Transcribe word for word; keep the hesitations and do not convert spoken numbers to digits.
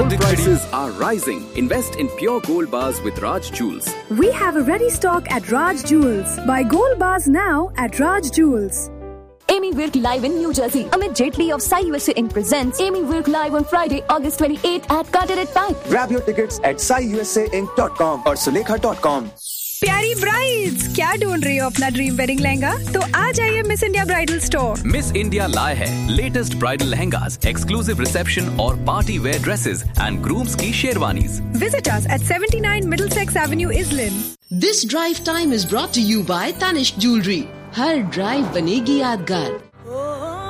Gold prices are rising. Invest in pure gold bars with Raj Jewels. We have a ready stock at Raj Jewels. Buy gold bars now at Raj Jewels. Amy Wilk live in New Jersey. Amit Jaitley of Sai U S A Incorporated presents Amy Wilk live on Friday, August twenty-eighth at Carteret Bank. Grab your tickets at sai u s a inc dot com or sulekha dot com. प्यारी brides, क्या ढूंढ रही हो अपना dream wedding lehenga? तो आ जाइए miss India bridal store. Miss India लाए है latest bridal lehengas, exclusive reception और party wear dresses and grooms की sherwanis. Visit us at seventy-nine Middlesex Avenue, Islin. This drive time is brought to you by Tanishq Jewelry. Her drive बनेगी यादगार।